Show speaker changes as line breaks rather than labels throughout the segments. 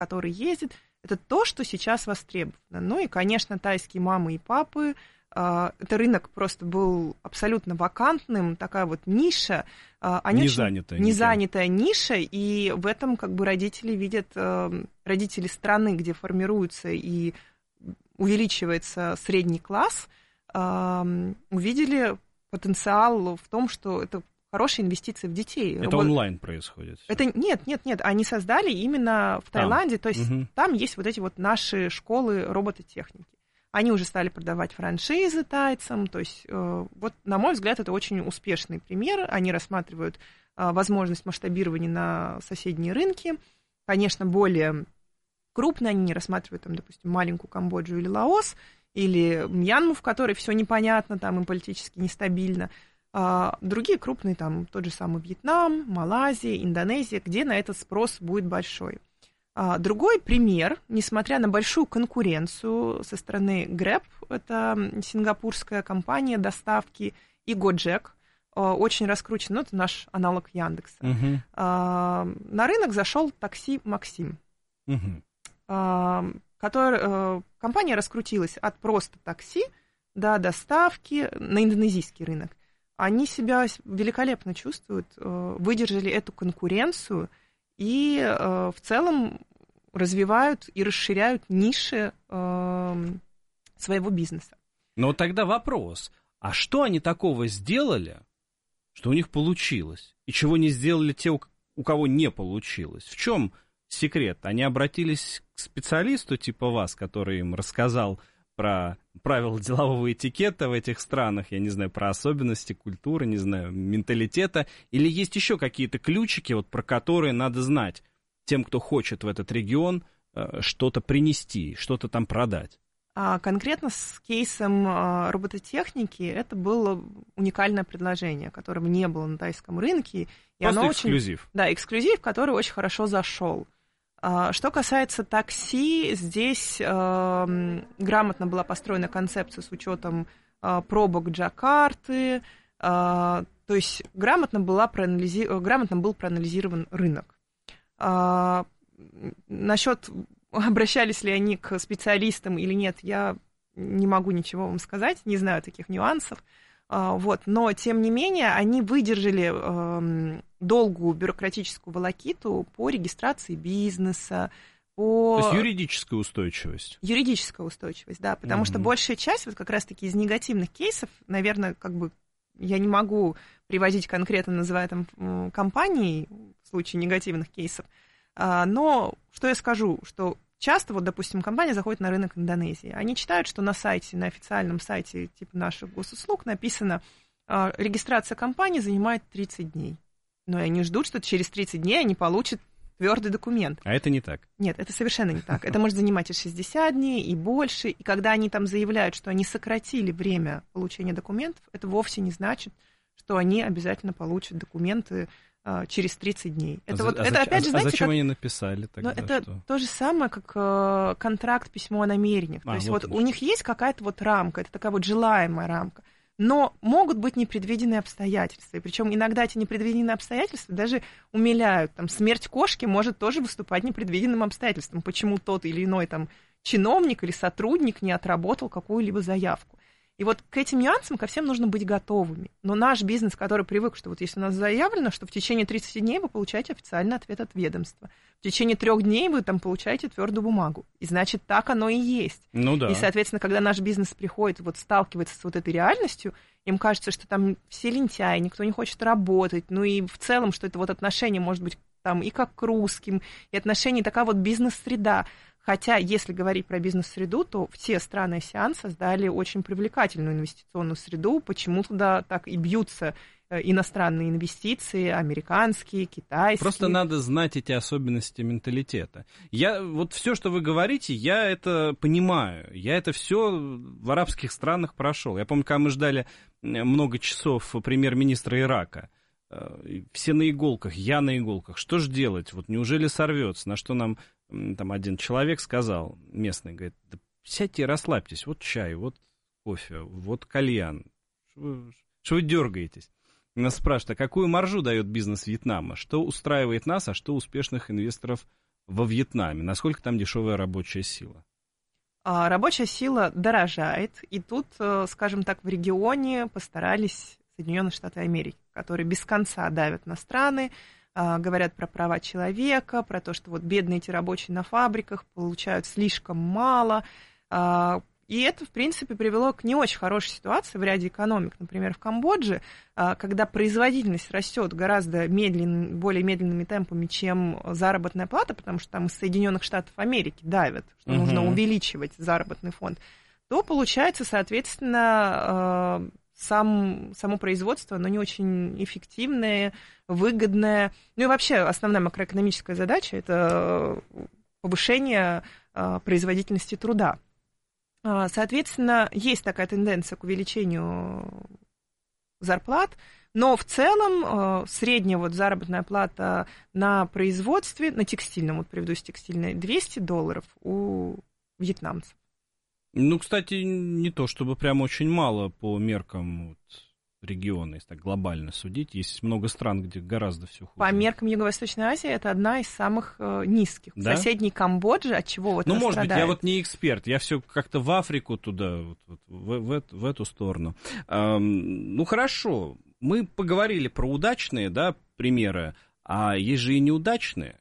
который ездит, это то, что сейчас востребовано. Ну и, конечно, тайские мамы и папы. Это рынок просто был абсолютно вакантным, такая вот ниша. Незанятая ниша, и в этом как бы родители видят, родители страны, где формируется и увеличивается средний класс, увидели потенциал в том, что это хорошая инвестиция в детей.
Это онлайн происходит?
Нет. Они создали именно в Таиланде, то есть там есть вот эти вот наши школы робототехники. Они уже стали продавать франшизы тайцам, то есть вот, на мой взгляд, это очень успешный пример. Они рассматривают возможность масштабирования на соседние рынки. Конечно, более крупно они не рассматривают, там, допустим, маленькую Камбоджу или Лаос, или Мьянму, в которой все непонятно, там и политически нестабильно. Другие крупные, там, тот же самый Вьетнам, Малайзия, Индонезия, где на этот спрос будет большой. Другой пример, несмотря на большую конкуренцию со стороны Grab, это сингапурская компания доставки, и Gojek, очень раскручен, это наш аналог Яндекса. На рынок зашел такси Максим. Компания раскрутилась от просто такси до доставки на индонезийский рынок. Они себя великолепно чувствуют, выдержали эту конкуренцию и в целом развивают и расширяют ниши своего бизнеса.
Но тогда вопрос, а что они такого сделали, что у них получилось, и чего не сделали те, у кого не получилось? В чем секрет? Они обратились к специалисту типа вас, который им рассказал про правила делового этикета в этих странах, я не знаю, про особенности культуры, не знаю, менталитета, или есть еще какие-то ключики, вот, про которые надо знать тем, кто хочет в этот регион что-то принести, что-то там продать?
Конкретно с кейсом робототехники это было уникальное предложение, которого не было на тайском рынке. И
просто
оно
эксклюзив.
Да, эксклюзив, который очень хорошо зашел. Что касается такси, здесь грамотно была построена концепция с учетом пробок Джакарты, то есть грамотно был проанализирован рынок. Насчет обращались ли они к специалистам или нет, я не могу ничего вам сказать, не знаю таких нюансов. Вот. Но, тем не менее, они выдержали долгую бюрократическую волокиту по регистрации бизнеса, по...
То есть юридическая устойчивость.
Юридическая устойчивость, да, потому что большая часть, вот как раз-таки из негативных кейсов, наверное, как бы я не могу приводить конкретно, называя там компании в случае негативных кейсов, но что я скажу, что часто, вот, допустим, компания заходит на рынок Индонезии, они читают, что на сайте, на официальном сайте типа наших госуслуг написано, регистрация компании занимает 30 дней. Но они ждут, что через 30 дней они получат твердый документ.
А это не так?
Нет, это совершенно не так. Это может занимать и 60 дней, и больше. И когда они там заявляют, что они сократили время получения документов, это вовсе не значит, что они обязательно получат документы через 30 дней. Это опять же, знаете,
зачем они написали тогда?
Это то же самое, как контракт, письмо о намерениях. То есть вот у них есть какая-то вот рамка, это такая вот желаемая рамка. Но могут быть непредвиденные обстоятельства. И причем иногда эти непредвиденные обстоятельства даже умиляют. Там, смерть кошки может тоже выступать непредвиденным обстоятельством. Почему тот или иной там, чиновник или сотрудник не отработал какую-либо заявку. И вот к этим нюансам ко всем нужно быть готовыми. Но наш бизнес, который привык, что вот если у нас заявлено, что в течение 30 дней вы получаете официальный ответ от ведомства. В течение 3 дней вы там получаете твердую бумагу. И значит, так оно и есть.
Ну да.
И, соответственно, когда наш бизнес приходит, вот сталкивается с вот этой реальностью, им кажется, что там все лентяи, никто не хочет работать. Ну и в целом, что это вот отношение может быть там и как к русским, и отношение такая вот бизнес-среда. Хотя, если говорить про бизнес-среду, то все страны АСЕАН создали очень привлекательную инвестиционную среду. Почему туда так и бьются иностранные инвестиции, американские, китайские?
Просто надо знать эти особенности менталитета. Вот все, что вы говорите, я это понимаю. Я это все в арабских странах прошел. Я помню, когда мы ждали много часов премьер-министра Ирака, все на иголках, я на иголках. Что же делать? Вот неужели сорвется? На что нам там один человек сказал, местный, говорит, да сядьте и расслабьтесь, вот чай, вот кофе, вот кальян. Что вы дергаетесь? Нас спрашивают, а какую маржу дает бизнес Вьетнама? Что устраивает нас, а что успешных инвесторов во Вьетнаме? Насколько там дешевая рабочая сила?
Рабочая сила дорожает, и тут, скажем так, в регионе постарались Соединенные Штаты Америки, которые без конца давят на страны, говорят про права человека, про то, что вот бедные эти рабочие на фабриках получают слишком мало. И это, в принципе, привело к не очень хорошей ситуации в ряде экономик. Например, в Камбодже, когда производительность растет гораздо более медленными темпами, чем заработная плата, потому что там из Соединенных Штатов Америки давят, что нужно увеличивать заработный фонд, то получается, соответственно, само производство, оно не очень эффективное, выгодное. Ну и вообще основная макроэкономическая задача – это повышение производительности труда. Соответственно, есть такая тенденция к увеличению зарплат, но в целом средняя вот заработная плата на производстве, на текстильном, вот приведу из текстильной, $200 у вьетнамцев.
Ну, кстати, не то чтобы прям очень мало по меркам вот региона, если так глобально судить. Есть много стран, где гораздо все хуже.
По меркам Юго-Восточной Азии это одна из самых низких.
Да?
В соседней Камбодже, от чего вот
ну, может
страдает?
быть, я вот не эксперт, я все как-то в Африку туда, в эту сторону. Ну, хорошо, мы поговорили про удачные, да, примеры, а есть же и неудачные,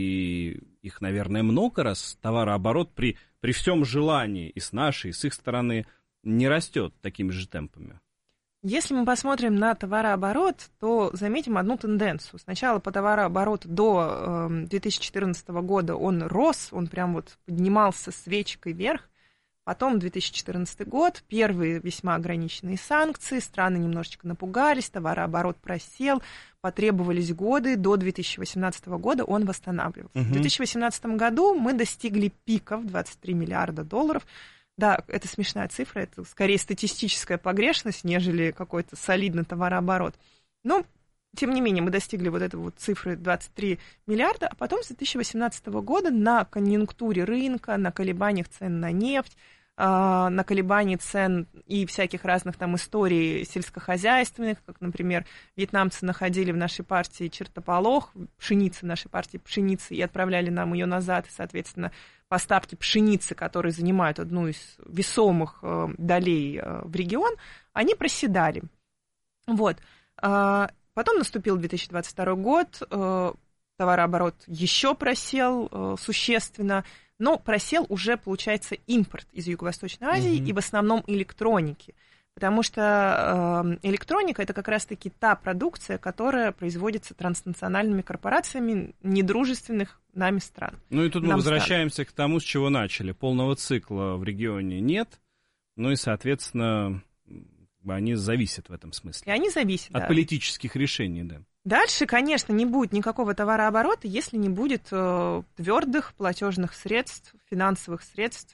и их, наверное, много раз товарооборот при всем желании и с нашей, и с их стороны не растет такими же темпами.
Если мы посмотрим на товарооборот, то заметим одну тенденцию. Сначала по товарообороту до 2014 года он рос, он прям вот поднимался свечкой вверх. Потом 2014 год, первые весьма ограниченные санкции, страны немножечко напугались, товарооборот просел, потребовались годы, до 2018 года он восстанавливался. В 2018 году мы достигли пиков, $23 миллиарда. Да, это смешная цифра, это скорее статистическая погрешность, нежели какой-то солидный товарооборот. Но, тем не менее, мы достигли вот этой вот цифры 23 миллиарда, а потом с 2018 года на конъюнктуре рынка, на колебаниях цен на нефть, на колебании цен и всяких разных там историй сельскохозяйственных, как, например, вьетнамцы находили в нашей партии чертополох, пшеницы нашей партии пшеницы, и отправляли нам ее назад, и, соответственно, поставки пшеницы, которые занимают одну из весомых долей в регион, они проседали. Вот. Потом наступил 2022 год, товарооборот еще просел существенно, но просел уже, получается, импорт из Юго-Восточной Азии и в основном электроники. Потому что электроника – это как раз-таки та продукция, которая производится транснациональными корпорациями недружественных нами стран.
Ну и тут мы возвращаемся к тому, с чего начали. Полного цикла в регионе нет, ну и, соответственно, они зависят в этом смысле.
И они зависят,
от политических решений, да.
Дальше, конечно, не будет никакого товарооборота, если не будет твердых платежных средств, финансовых средств,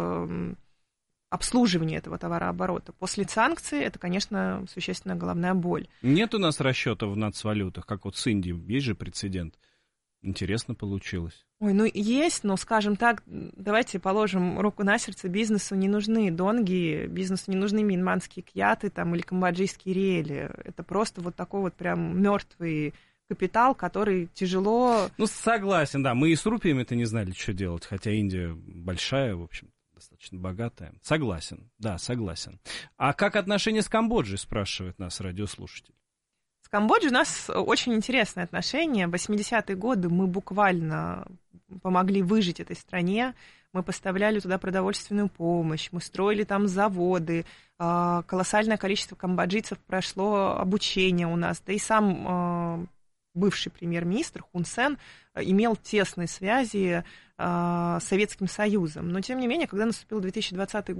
обслуживания этого товарооборота. После санкций это, конечно, существенная головная боль.
Нет у нас расчетов в нацвалютах, как вот с Индией, есть же прецедент. Интересно получилось.
Ой, ну есть, но, скажем так, давайте положим руку на сердце, бизнесу не нужны донги, бизнесу не нужны мьянманские кьяты там, или камбоджийские риэли. Это просто вот такой вот прям мертвый капитал, который тяжело...
Ну, согласен, да, мы и с рупиями-то не знали, что делать, хотя Индия большая, в общем, достаточно богатая. Согласен, да, согласен. А как отношения с Камбоджей, спрашивает нас радиослушатель?
С Камбоджей у нас очень интересные отношения. В 80-е годы мы буквально помогли выжить этой стране. Мы поставляли туда продовольственную помощь, мы строили там заводы. Колоссальное количество камбоджийцев прошло обучение у нас. Да и сам бывший премьер-министр Хун Сен имел тесные связи с Советским Союзом. Но, тем не менее, когда наступил 2022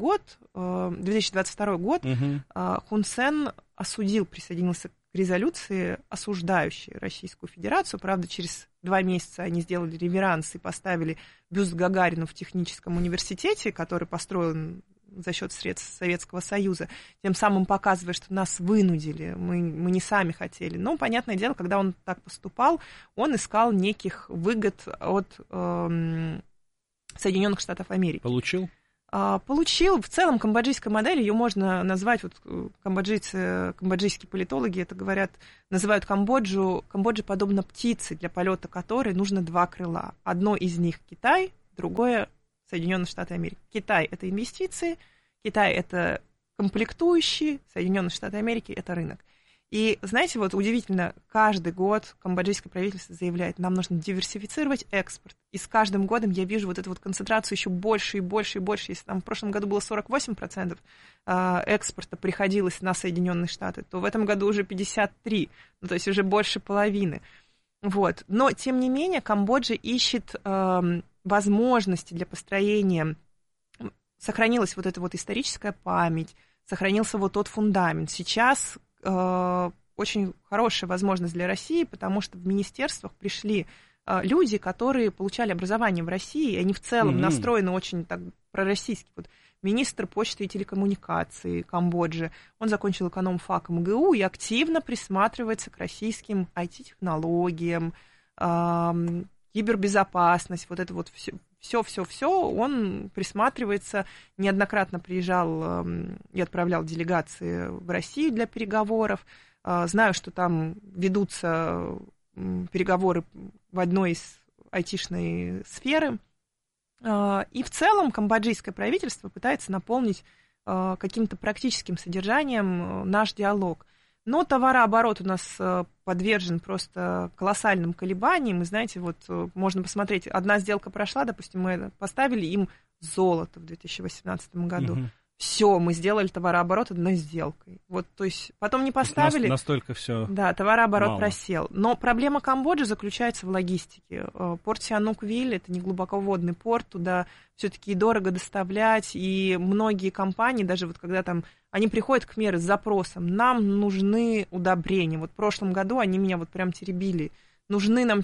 год, Хун Сен присоединился к резолюции, осуждающей Российскую Федерацию. Правда, через 2 месяца они сделали реверанс и поставили бюст Гагарину в техническом университете, который построен за счет средств Советского Союза, тем самым показывая, что нас вынудили, мы не сами хотели. Но, понятное дело, когда он так поступал, он искал неких выгод от Соединенных Штатов Америки.
Получил?
получил. В целом камбоджийская модель, ее можно назвать, вот камбоджийские политологи это говорят, называют Камбоджу подобно птице, для полета которой нужно 2 крыла. Одно из них Китай, другое Соединенные Штаты Америки. Китай — это инвестиции, Китай — это комплектующие, Соединенные Штаты Америки — это рынок. И, знаете, вот удивительно, каждый год камбоджийское правительство заявляет, нам нужно диверсифицировать экспорт. И с каждым годом я вижу вот эту вот концентрацию еще больше и больше и больше. Если там в прошлом году было 48% экспорта приходилось на Соединенные Штаты, то в этом году уже 53%, ну, то есть уже больше половины. Вот. Но, тем не менее, Камбоджа ищет возможности для построения. Сохранилась вот эта вот историческая память, сохранился вот тот фундамент. Сейчас очень хорошая возможность для России, потому что в министерствах пришли люди, которые получали образование в России, и они в целом настроены очень так пророссийски. Вот министр почты и телекоммуникаций Камбоджи, он закончил эконом-фак МГУ и активно присматривается к российским IT-технологиям, кибербезопасность, вот это вот все, он присматривается, неоднократно приезжал и отправлял делегации в Россию для переговоров. Знаю, что там ведутся переговоры в одной из айтишной сферы. И в целом камбоджийское правительство пытается наполнить каким-то практическим содержанием наш диалог. Но товарооборот у нас подвержен просто колоссальным колебаниям. И знаете, вот можно посмотреть, одна сделка прошла, допустим, мы поставили им золото в 2018 году. Все, мы сделали товарооборот одной сделкой. Вот, то есть потом не поставили.
Настолько все.
Да, товарооборот
мало.
Просел. Но проблема Камбоджи заключается в логистике. Порт Сианук-Виль — это не глубоководный порт, туда все-таки дорого доставлять, и многие компании, даже вот когда там они приходят к Мере с запросом, нам нужны удобрения. Вот в прошлом году они меня вот прям теребили. Нужны нам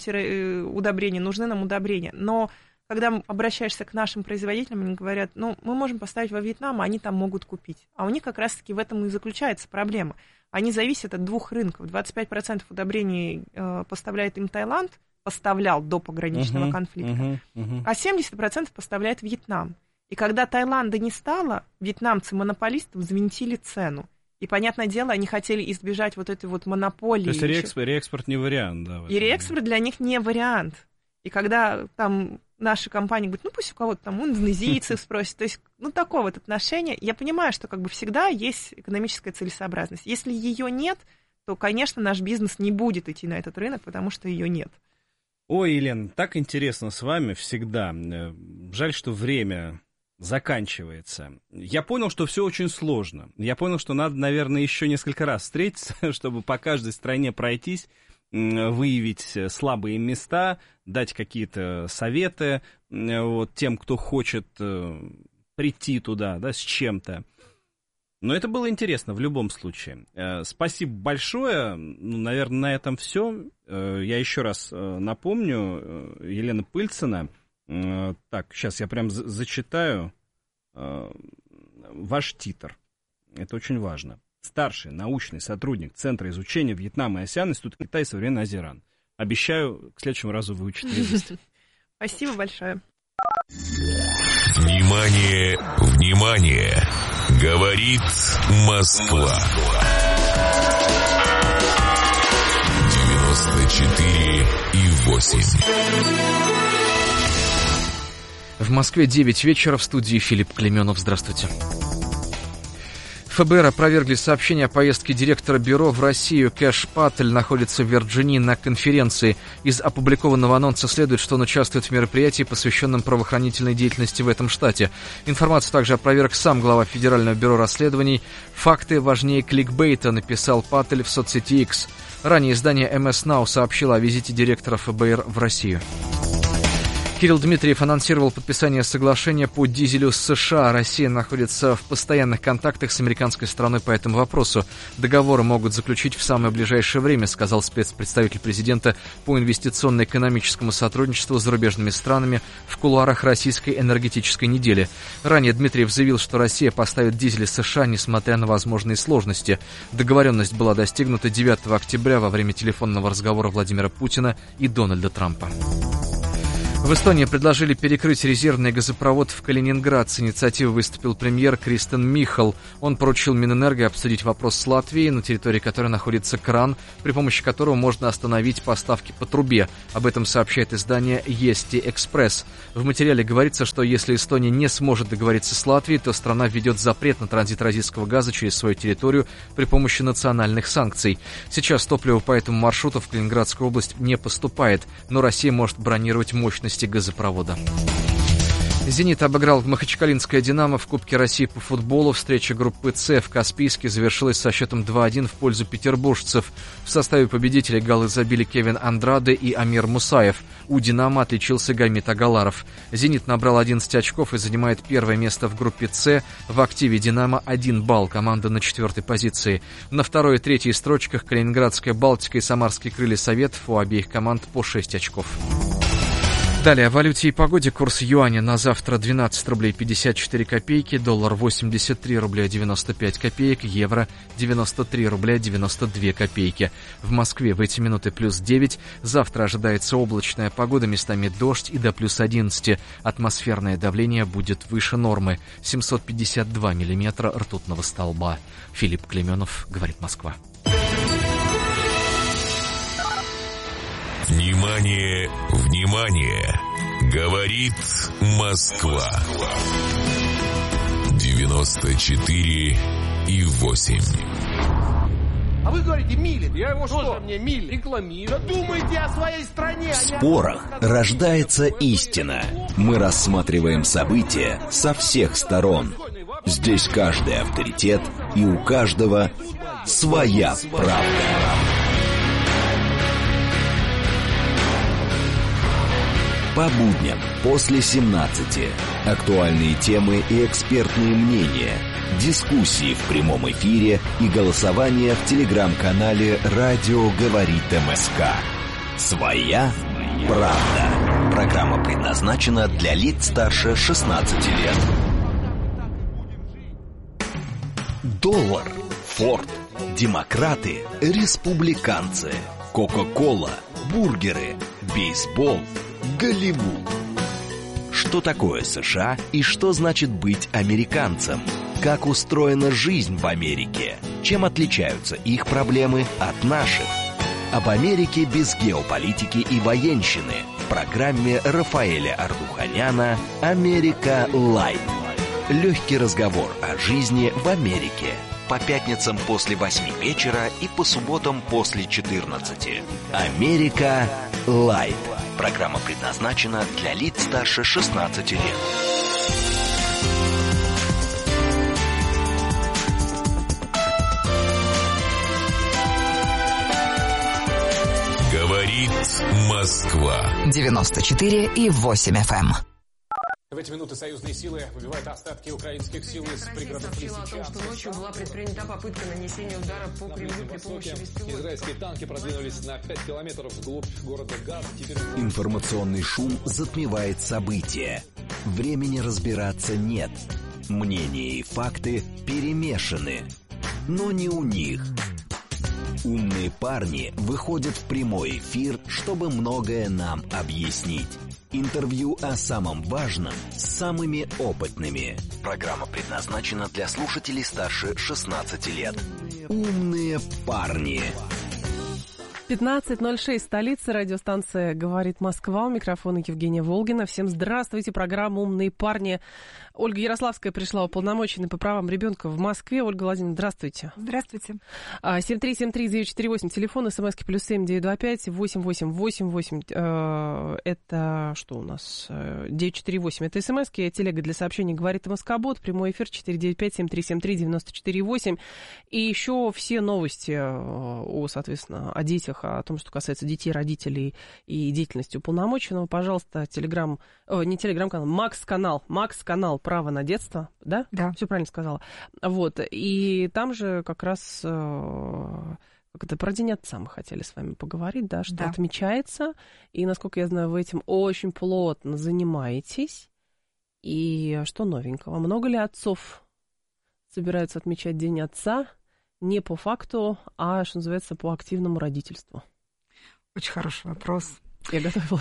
удобрения. Но когда обращаешься к нашим производителям, они говорят, ну, мы можем поставить во Вьетнам, а они там могут купить. А у них как раз-таки в этом и заключается проблема. Они зависят от 2 рынков. 25% удобрений поставляет им Таиланд, поставлял до пограничного конфликта, а 70% поставляет Вьетнам. И когда Таиланда не стало, вьетнамцы-монополисты взвинтили цену. И, понятное дело, они хотели избежать вот этой вот монополии.
То есть реэкспорт не вариант, да?
И реэкспорт для них не вариант. И когда там наши компании говорят, ну пусть у кого-то там индонезийцев спросят, то есть, ну, такое вот отношение. Я понимаю, что как бы всегда есть экономическая целесообразность. Если ее нет, то, конечно, наш бизнес не будет идти на этот рынок, потому что ее нет.
Ой, Елена, так интересно с вами всегда. Жаль, что время заканчивается. Я понял, что все очень сложно. Я понял, что надо, наверное, еще несколько раз встретиться, чтобы по каждой стране пройтись, выявить слабые места, дать какие-то советы вот, тем, кто хочет прийти туда, да, с чем-то. Но это было интересно в любом случае. Спасибо большое. Ну, наверное, на этом все. Я еще раз напомню, Елена Пыльцина. Так, сейчас я прям зачитаю ваш титр. Это очень важно. Старший научный сотрудник Центра изучения Вьетнама и АСЕАН, Института Китая и современный Азеран. Обещаю к следующему разу выучить наизусть.
Спасибо большое.
Внимание, внимание! Говорит Москва. 94,8.
В Москве 9 вечера, в студии Филипп Клеменов. Здравствуйте. ФБР опровергли сообщение о поездке директора бюро в Россию. Кэш Паттель находится в Вирджинии на конференции. Из опубликованного анонса следует, что он участвует в мероприятии, посвященном правоохранительной деятельности в этом штате. Информацию также опроверг сам глава Федерального бюро расследований. «Факты важнее кликбейта», написал Паттель в соцсети X. Ранее издание MS Now сообщило о визите директора ФБР в Россию. Кирилл Дмитриев анонсировал подписание соглашения по дизелю с США. Россия находится в постоянных контактах с американской стороной по этому вопросу. Договоры могут заключить в самое ближайшее время, сказал спецпредставитель президента по инвестиционно-экономическому сотрудничеству с зарубежными странами в кулуарах российской энергетической недели. Ранее Дмитриев заявил, что Россия поставит дизели США, несмотря на возможные сложности. Договоренность была достигнута 9 октября во время телефонного разговора Владимира Путина и Дональда Трампа. В Эстонии предложили перекрыть резервный газопровод в Калининград. С инициативой выступил премьер Кристен Михал. Он поручил Минэнерго обсудить вопрос с Латвией, на территории которой находится кран, при помощи которого можно остановить поставки по трубе. Об этом сообщает издание «Ести Экспресс». В материале говорится, что если Эстония не сможет договориться с Латвией, то страна введет запрет на транзит российского газа через свою территорию при помощи национальных санкций. Сейчас топливо по этому маршруту в Калининградскую область не поступает, но Россия может бронировать мощности газопровода. «Зенит» обыграл Махачкалинское «Динамо» в Кубке России по футболу. Встреча группы «С» в Каспийске завершилась со счетом 2-1 в пользу петербуржцев. В составе победителей голы забили Кевин Андраде и Амир Мусаев. У «Динамо» отличился Гамит Агаларов. «Зенит» набрал 11 очков и занимает первое место в группе «С». В активе «Динамо» 1 балл, команда на 4-й позиции. На 2-й и 3-й строчках Калининградская «Балтика» и Самарские «Крылья Советов», у обеих команд по 6 очков. Далее о валюте и погоде. Курс юаня на завтра 12 рублей 54 копейки, доллар 83 рубля 95 копеек, евро 93 рубля 92 копейки. В Москве в эти минуты плюс 9. Завтра ожидается облачная погода, местами дождь и до плюс 11. Атмосферное давление будет выше нормы. 752 миллиметра ртутного столба. Филипп Клеменов, говорит Москва.
Внимание, внимание! Говорит Москва. 94,8.
А вы говорите, милит. Я его что? Мне милит. Рекламирую. Да думайте о своей стране.
В спорах рождается истина. Мы рассматриваем события со всех сторон. Здесь каждый авторитет, и у каждого своя правда. По будням после 17. Актуальные темы и экспертные мнения. Дискуссии в прямом эфире и голосование в телеграм-канале «Радио говорит МСК». Своя правда. Программа предназначена для лиц старше 16 лет. Доллар, Форд, демократы, республиканцы, Кока-кола, бургеры, бейсбол, Голливуд. Что такое США и что значит быть американцем? Как устроена жизнь в Америке? Чем отличаются их проблемы от наших? Об Америке без геополитики и военщины в программе Рафаэля Ардуханяна «Америка Лайт». Легкий разговор о жизни в Америке. По пятницам после 8 вечера и по субботам после 14. «Америка Лайт». Программа предназначена для лиц старше 16 лет.
Говорит Москва.
94,8 FM.
В эти минуты союзные силы выбивают остатки украинских сил из пригородов Лисичанска.
О том, что ночью была предпринята попытка нанесения удара по Кремлю при помощи беспилотников.
Израильские танки продвинулись на 5 километров вглубь города Газ.
Информационный шум затмевает события. Времени разбираться нет. Мнения и факты перемешаны. Но не у них. Умные парни выходят в прямой эфир, чтобы многое нам объяснить. Интервью о самом важном с самыми опытными. Программа предназначена для слушателей старше 16 лет. Умные парни.
15:06, столица, радиостанция «Говорит Москва», у микрофона Евгения Волгина. Всем здравствуйте, программа «Умные парни». Ольга Ярославская пришла, уполномоченная по правам ребенка в Москве. Ольга Владимировна, здравствуйте.
Здравствуйте.
7373948, телефон, смски +7 925 8888. Это что у нас? 948. Это смски, телега для сообщений «Говорит МСК-бот», прямой эфир 495-7373-94-8. И еще все новости соответственно, о детях, о том, что касается детей, родителей и деятельности уполномоченного, пожалуйста, не телеграм-канал, Макс-канал «Право на детство», да?
Да.
Все правильно сказала. Вот, и там же как раз про День отца мы хотели с вами поговорить, да, что отмечается, и, насколько я знаю, вы этим очень плотно занимаетесь, и что новенького? Много ли отцов собираются отмечать День отца не по факту, а, что называется, по активному родительству?
Очень хороший вопрос.
Я готовилась.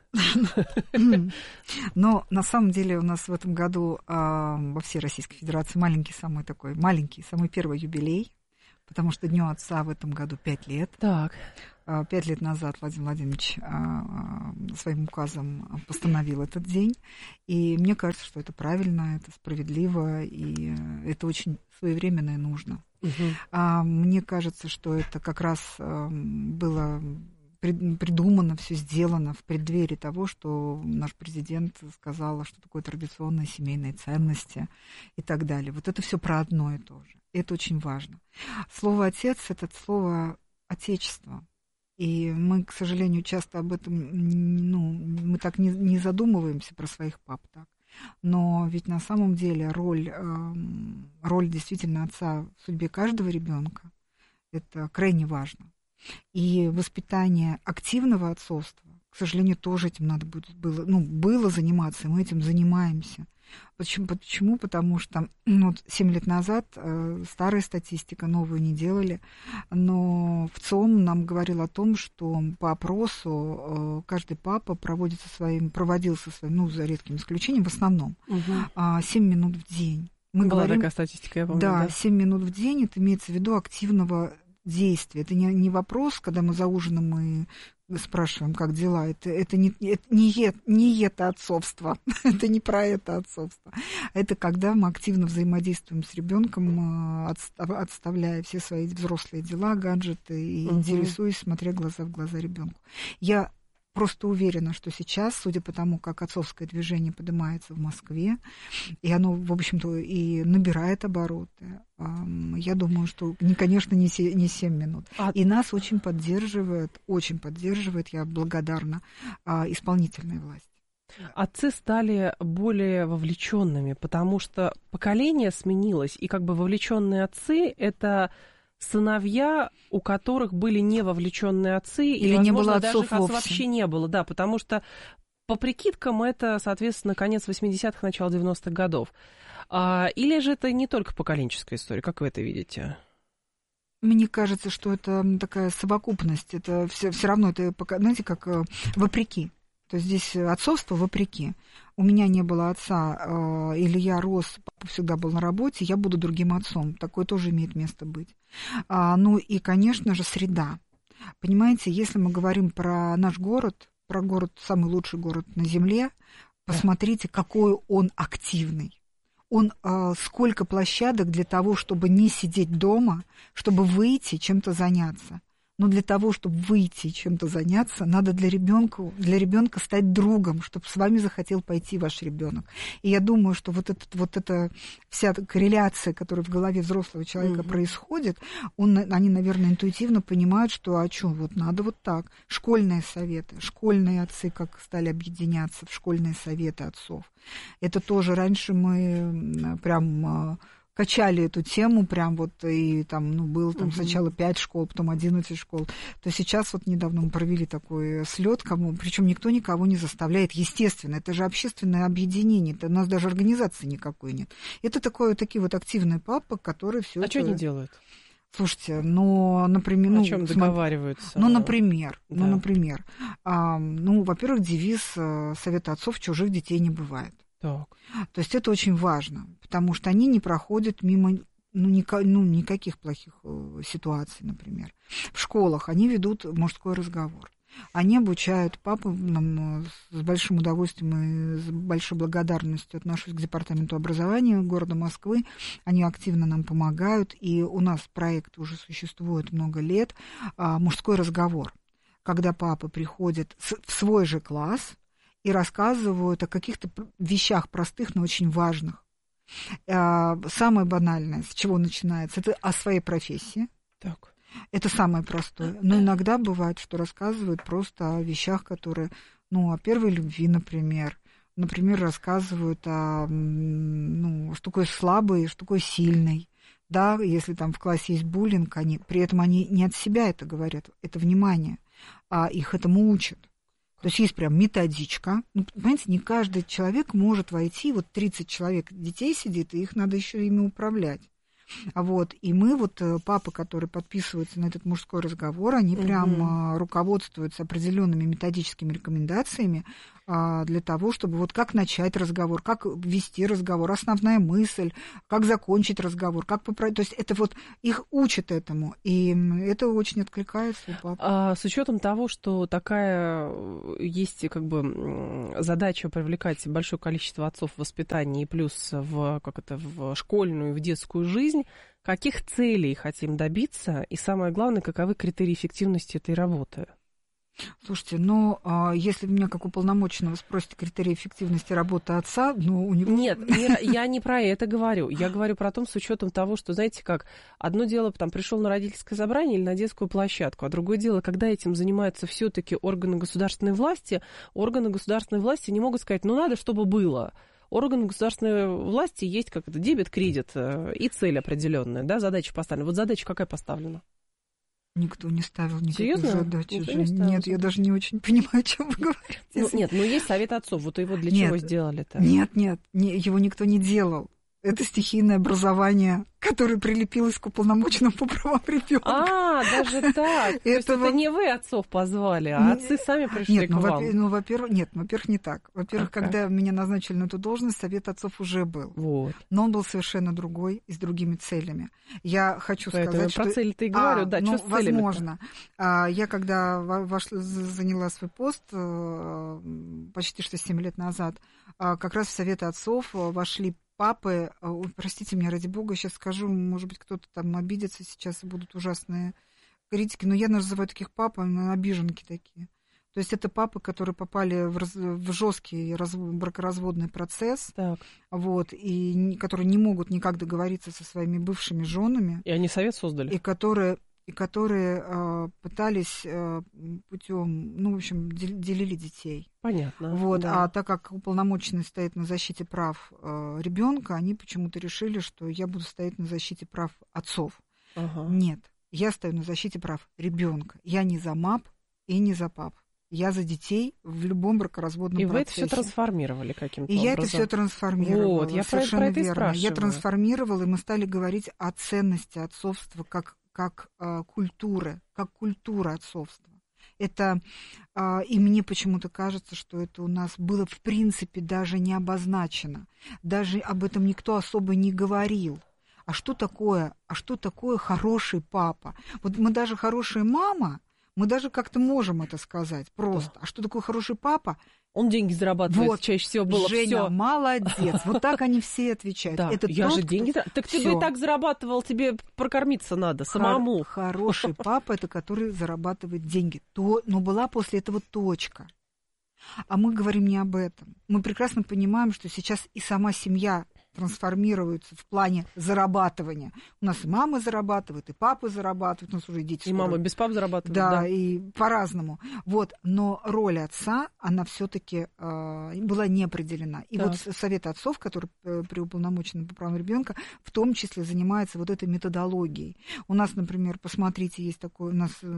Но на самом деле у нас в этом году во всей Российской Федерации маленький, самый первый юбилей, потому что Дню Отца в этом году 5 лет.
Так.
5 лет назад Владимир Владимирович своим указом постановил этот день. И мне кажется, что это правильно, это справедливо, и это очень своевременно и нужно. Мне кажется, что это как раз было придумано, все сделано в преддверии того, что наш президент сказал, что такое традиционные семейные ценности и так далее. Вот это все про одно и то же. И это очень важно. Слово «отец» — это слово «отечество». И мы, к сожалению, часто об этом, мы так не задумываемся про своих пап так. Но ведь на самом деле роль действительно отца в судьбе каждого ребенка — это крайне важно. И воспитание активного отцовства, к сожалению, тоже этим надо было заниматься, и мы этим занимаемся. Почему? Потому что 7 лет назад старая статистика, новую не делали, но в ЦИОМ нам говорил о том, что по опросу каждый папа проводил со своим, за редким исключением, в основном, 7 минут в день.
Была такая статистика, я помню.
Да, 7 минут в день, это имеется в виду активного действия. Это не вопрос, когда мы за ужином и спрашиваем, как дела. Это не это отцовство. Это не про это отцовство. Это когда мы активно взаимодействуем с ребенком, отставляя все свои взрослые дела, гаджеты, и интересуясь, смотря глаза в глаза ребенку. Я просто уверена, что сейчас, судя по тому, как отцовское движение поднимается в Москве, и оно, в общем-то, и набирает обороты, я думаю, что, конечно, не 7 минут. И нас очень поддерживает, я благодарна, исполнительная власть.
Отцы стали более вовлеченными, потому что поколение сменилось, и как бы вовлеченные отцы — это сыновья, у которых были не вовлеченные отцы, или
не было
отцов
даже
вообще не было, да, потому что по прикидкам это, соответственно, конец 80-х, начало 90-х годов. Или же это не только поколенческая история, как вы это видите?
Мне кажется, что это такая совокупность, это все равно, это, знаете, как вопреки. То есть здесь отцовство вопреки. У меня не было отца, или я рос, папа всегда был на работе, я буду другим отцом. Такое тоже имеет место быть. И, конечно же, среда. Понимаете, если мы говорим про наш город, самый лучший город на Земле, посмотрите, какой он активный. Сколько площадок для того, чтобы не сидеть дома, чтобы выйти, чем-то заняться. Но для того, чтобы выйти и чем-то заняться, надо для ребенка стать другом, чтобы с вами захотел пойти ваш ребенок. И я думаю, что вот эта вся корреляция, которая в голове взрослого человека происходит, они, наверное, интуитивно понимают, что надо вот так. Школьные советы, школьные отцы как стали объединяться в школьные советы отцов. Это тоже раньше мы прям качали эту тему прям и там, было там сначала 5 школ, потом 11 школ, то сейчас недавно мы провели такой слет, причем никто никого не заставляет, естественно, это же общественное объединение, у нас даже организации никакой нет. Это такие активные папы, которые все это...
что они делают?
Слушайте, например...
О чем договариваются?
Например, во-первых, девиз Совета отцов: чужих детей не бывает.
Так.
То есть это очень важно, потому что они не проходят мимо никаких плохих ситуаций, например. В школах они ведут мужской разговор. Они обучают, папы с большим удовольствием и с большой благодарностью отношусь к департаменту образования города Москвы. Они активно нам помогают, и у нас проект уже существует много лет, мужской разговор, когда папы приходят в свой же класс и рассказывают о каких-то вещах простых, но очень важных. Самое банальное, с чего начинается, это о своей профессии.
Так.
Это самое простое. Но иногда бывает, что рассказывают просто о вещах, которые, о первой любви, например. Например, рассказывают о, что такое слабый, что такое сильный. Да, если там в классе есть буллинг, при этом они не от себя это говорят, это внимание, а их этому учат. То есть есть прям методичка. Понимаете, не каждый человек может войти, 30 человек детей сидит, и их надо еще ими управлять. Вот. И мы, вот папы, которые подписываются на этот мужской разговор, они прям руководствуются определенными методическими рекомендациями для того, чтобы вот как начать разговор, как вести разговор, основная мысль, как закончить разговор, как поправить. То есть это вот их учат этому, и это очень откликается у пап.
С учетом того, что такая есть как бы задача привлекать большое количество отцов в воспитании и плюс в школьную и в детскую жизнь, каких целей хотим добиться, и самое главное, каковы критерии эффективности этой работы?
Слушайте, если вы меня как уполномоченного спросите критерии эффективности работы отца, у него...
Нет, я не про это говорю. Я говорю про то, с учетом того, что, знаете, как одно дело, там, пришел на родительское собрание или на детскую площадку, а другое дело, когда этим занимаются все-таки органы государственной власти не могут сказать, надо, чтобы было. Органы государственной власти есть как это дебет, кредит и цель определенная, да, задача поставлена. Вот задача какая поставлена?
Никто не ставил никакой задачи.
Нет,
я даже не очень понимаю, о чем вы говорите.
Есть совет отцов. Вот его для чего сделали-то?
Нет, его никто не делал. Это стихийное образование, которое прилепилось к уполномоченному по правам ребенка.
Даже так. То есть это не вы отцов позвали, а отцы сами пришли к вам.
Во-первых, не так. Во-первых, когда меня назначили на эту должность, совет отцов уже был.
Вот.
Но он был совершенно другой и с другими целями. Я хочу сказать,
что... Про цели-то и говорю, что с целями-то?
Возможно. Я когда заняла свой пост почти что 7 лет назад, как раз в совет отцов вошли папы, простите меня, ради бога, сейчас скажу, может быть, кто-то там обидится сейчас, и будут ужасные критики, но я называю таких пап, обиженки такие. То есть это папы, которые попали в жесткий бракоразводный процесс, вот, и которые не могут никак договориться со своими бывшими женами.
И они совет создали?
И которые пытались путем, в общем, делили детей.
Понятно.
Вот,
да.
А так как уполномоченный стоит на защите прав ребенка, они почему-то решили, что я буду стоять на защите прав отцов. Нет, я стою на защите прав ребенка. Я не за МАП и не за ПАП. Я за детей в любом бракоразводном процессе.
И вы это все трансформировали каким-то образом?
И я это все трансформировала.
Вот, я
совершенно
про это
верно.
И спрашиваю.
Я трансформировала, и мы стали говорить о ценности отцовства как культуры, как культура отцовства. Это, и мне почему-то кажется, что это у нас было в принципе даже не обозначено. Даже об этом никто особо не говорил. А что такое хороший папа? Вот мы даже хорошая мама, мы даже как-то можем это сказать просто. Да. А что такое хороший папа?
Он деньги зарабатывает, вот, чаще всего было
Женя,
всё.
молодец. Вот так они все отвечают.
Да,
это
я же деньги... Так ты бы и так зарабатывал, тебе прокормиться надо самому.
Хороший папа, это который зарабатывает деньги. Но была после этого точка. А мы говорим не об этом. Мы прекрасно понимаем, что сейчас и сама семья трансформируется в плане зарабатывания. У нас и мамы зарабатывают, и папы зарабатывают, у нас уже дети.
И мамы без пап зарабатывают.
Да, и по-разному. Вот, но роль отца, она все-таки была не определена. И вот совет отцов, который при уполномоченном по правам ребенка, в том числе занимается вот этой методологией. У нас, например, посмотрите, есть такой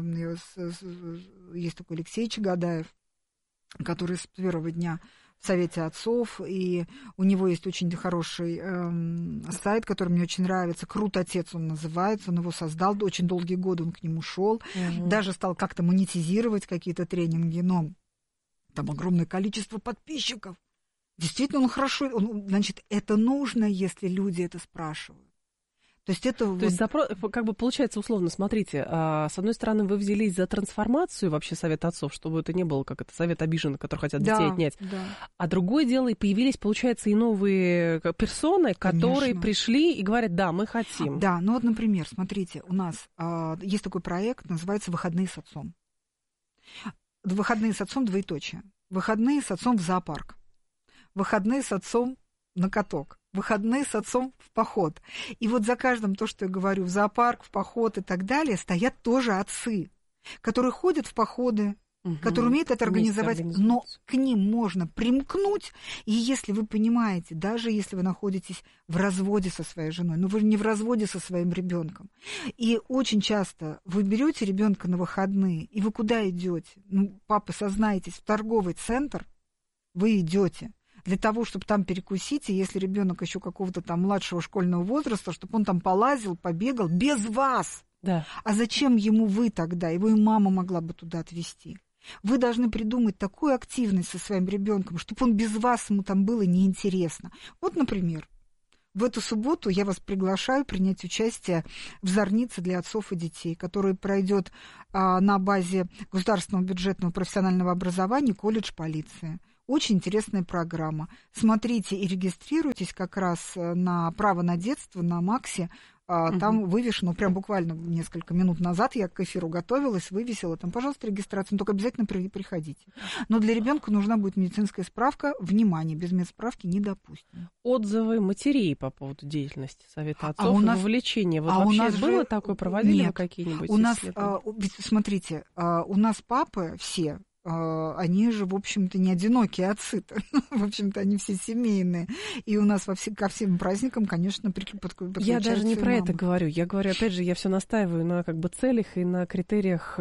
Алексей Чагадаев, который с первого дня в Совете отцов, и у него есть очень хороший сайт, который мне очень нравится. «Крут отец» он называется, он его создал, очень долгие годы он к нему шел, даже стал как-то монетизировать какие-то тренинги, но там огромное количество подписчиков. Действительно, он хорошо, значит, это нужно, если люди это спрашивают. То есть это...
То есть как бы получается условно, смотрите, с одной стороны, вы взялись за трансформацию вообще Совета отцов, чтобы это не было как это совет обиженных, которые хотят детей отнять. Да. А другое дело, и появились, получается, и новые персоны, которые пришли и говорят, да, мы хотим.
Да, ну вот, например, смотрите, у нас есть такой проект, называется «Выходные с отцом». «Выходные с отцом» двоеточие. Выходные с отцом в зоопарк. Выходные с отцом на каток. Выходные с отцом в поход. И вот за каждым, то, что я говорю, в зоопарк, в поход и так далее, стоят тоже отцы, которые ходят в походы, которые умеют это организовать, но к ним можно примкнуть. И если вы понимаете, даже если вы находитесь в разводе со своей женой, но вы не в разводе со своим ребенком, и очень часто вы берете ребенка на выходные, и вы куда идете? Ну, папа, сознаетесь, в торговый центр вы идете для того, чтобы там перекусить, и если ребенок еще какого-то там младшего школьного возраста, чтобы он там полазил, побегал без вас.
Да.
А зачем ему вы тогда? Его и мама могла бы туда отвезти. Вы должны придумать такую активность со своим ребенком, чтобы он без вас, ему там было неинтересно. Вот, например, в эту субботу я вас приглашаю принять участие в зорнице для отцов и детей, который пройдет на базе государственного бюджетного профессионального образования колледж полиции. Очень интересная программа. Смотрите и регистрируйтесь как раз на право на детство на Максе. Там вывешено, прям буквально несколько минут назад я к эфиру готовилась, вывесила там, пожалуйста, регистрацию, но только обязательно приходите. Но для ребенка нужна будет медицинская справка. Внимание, без медсправки не допустим.
Отзывы матерей по поводу деятельности Совета отцов, вовлечение. Вот вообще у нас было такое, проводили вы какие-нибудь исследования?
Смотрите, у нас папы все, они же, в общем-то, не одинокие отцы-то. В общем-то, они все семейные. И у нас ко всем праздникам, конечно, подключаются.
Я даже не про это говорю. Я говорю, опять же, я все настаиваю на как бы целях и на критериях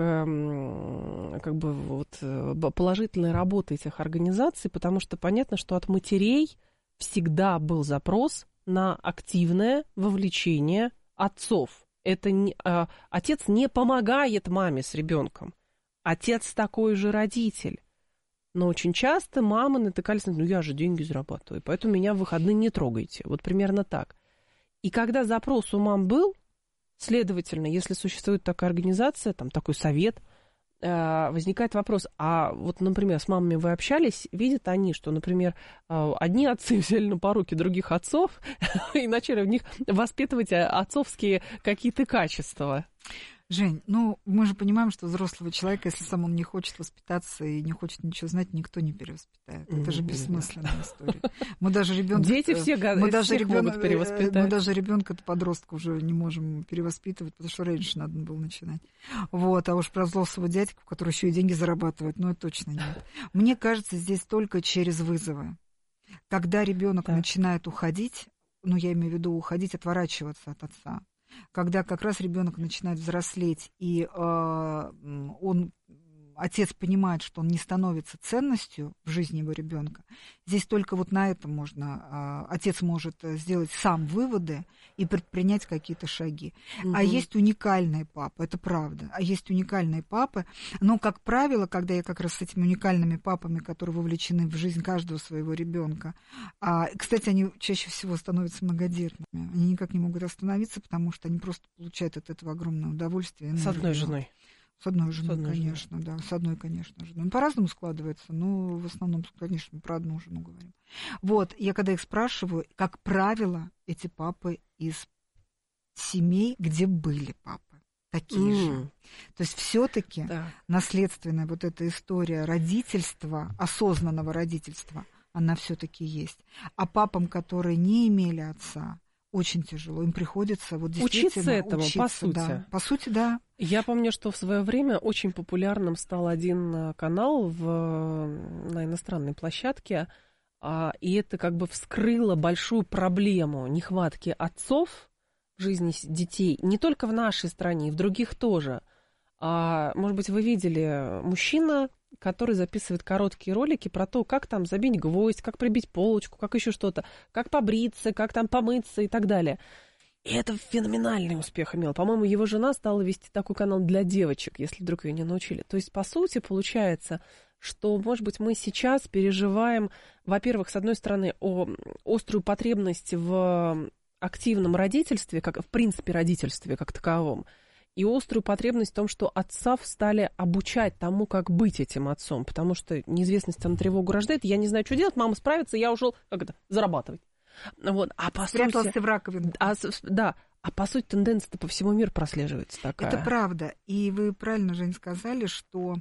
как бы вот положительной работы этих организаций, потому что понятно, что от матерей всегда был запрос на активное вовлечение отцов. Это отец не помогает маме с ребенком. Отец такой же родитель. Но очень часто мамы натыкались на, я же деньги зарабатываю, поэтому меня в выходные не трогайте. Вот примерно так. И когда запрос у мам был, следовательно, если существует такая организация, там такой совет, возникает вопрос, а вот, например, с мамами вы общались, видят они, что, например, одни отцы взяли на поруки других отцов и начали в них воспитывать отцовские какие-то качества?
Жень, мы же понимаем, что взрослого человека, если сам он не хочет воспитаться и не хочет ничего знать, никто не перевоспитает. Это же бессмысленная история. Мы даже ребенка...
Дети всех могут перевоспитать.
Мы даже ребенка-то подростка уже не можем перевоспитывать, потому что раньше надо было начинать. Вот, а уж про взрослого дядьку, который еще и деньги зарабатывает, это точно нет. Мне кажется, здесь только через вызовы. Когда ребенок начинает уходить, я имею в виду уходить, отворачиваться от отца, когда как раз ребенок начинает взрослеть, и отец понимает, что он не становится ценностью в жизни его ребенка, здесь только вот на этом отец может сделать сам выводы и предпринять какие-то шаги. А есть уникальные папы, это правда, есть уникальные папы, но, как правило, когда я как раз с этими уникальными папами, которые вовлечены в жизнь каждого своего ребенка, кстати, они чаще всего становятся многодетными, они никак не могут остановиться, потому что они просто получают от этого огромное удовольствие.
С одной женой.
С одной женой, конечно, да. С одной, конечно, женой. По-разному складывается, но в основном, конечно, про одну жену говорим. Вот, я когда их спрашиваю, как правило, эти папы из семей, где были папы, такие же. То есть все-таки наследственная вот эта история родительства, осознанного родительства, она все-таки есть. А папам, которые не имели отца, очень тяжело. Им приходится
учиться этому, по сути.
Да. По сути, да.
Я помню, что в свое время очень популярным стал один канал на иностранной площадке, и это как бы вскрыло большую проблему нехватки отцов в жизни детей, не только в нашей стране, и в других тоже. Может быть, вы видели мужчина, который записывает короткие ролики про то, как там забить гвоздь, как прибить полочку, как еще что-то, как побриться, как там помыться и так далее. И это феноменальный успех имел. По-моему, его жена стала вести такой канал для девочек, если вдруг ее не научили. То есть, по сути, получается, что, может быть, мы сейчас переживаем, во-первых, с одной стороны, острую потребность в активном родительстве, как в принципе родительстве как таковом, и острую потребность в том, что отцов стали обучать тому, как быть этим отцом, потому что неизвестность на тревогу рождает, я не знаю, что делать, мама справится, я ушел, зарабатывать. Вот.
Спрятался в раковину.
А по сути тенденция-то по всему миру прослеживается такая.
Это правда. И вы правильно, Жень, сказали, что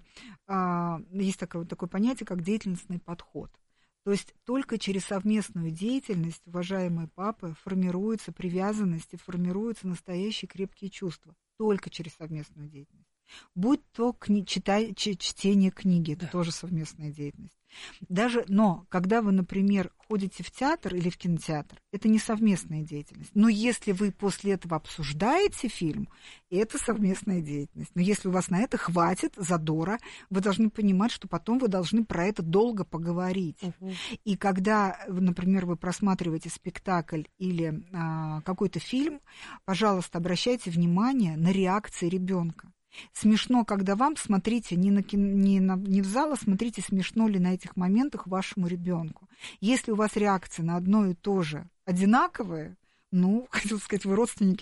есть такое понятие, как деятельностный подход. То есть только через совместную деятельность, уважаемые папы, формируется привязанность и формируются настоящие крепкие чувства. Только через совместную деятельность. Будь то чтение книги, это тоже совместная деятельность. Но когда вы, например, ходите в театр или в кинотеатр, это не совместная деятельность. Но если вы после этого обсуждаете фильм, это совместная деятельность. Но если у вас на это хватит задора, вы должны понимать, что потом вы должны про это долго поговорить. И когда, например, вы просматриваете спектакль или какой-то фильм, пожалуйста, обращайте внимание на реакции ребенка. Смешно, когда вам, смотрите не в зал, а смотрите, смешно ли на этих моментах вашему ребенку. Если у вас реакции на одно и то же одинаковые, хотел сказать, вы родственники,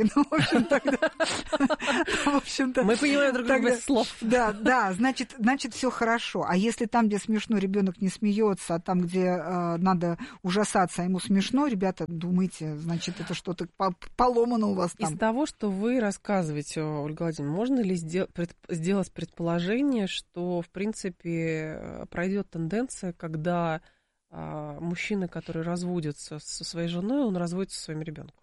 в общем-то...
Мы понимаем друг друга без слов.
Да, значит, все хорошо. А если там, где смешно, ребенок не смеется, а там, где надо ужасаться, а ему смешно, ребята, думайте, значит, это что-то поломано у вас там.
Из того, что вы рассказываете, Ольга Владимировна, можно ли сделать предположение, что, в принципе, пройдет тенденция, когда мужчина, который разводится со своей женой, он разводится со своим ребенком?